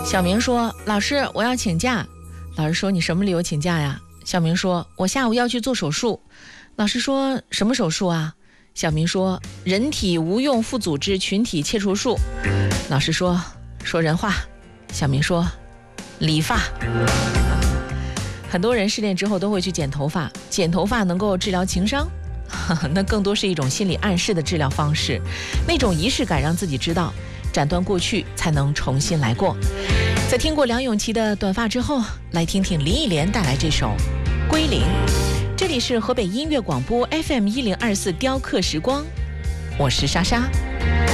小明说：“老师，我要请假。”老师说：“你什么理由请假呀？”小明说：“我下午要去做手术。”老师说：“什么手术啊？”小明说：“人体无用副组织群体切除术。”老师说：“说人话。”小明说：“理发。”很多人失恋之后都会去剪头发，剪头发能够治疗情伤，那更多是一种心理暗示的治疗方式，那种仪式感让自己知道，斩断过去才能重新来过。在听过梁咏琪的短发之后，来听听林忆莲带来这首《归零》。这里是河北音乐广播 FM 1024雕刻时光，我是莎莎。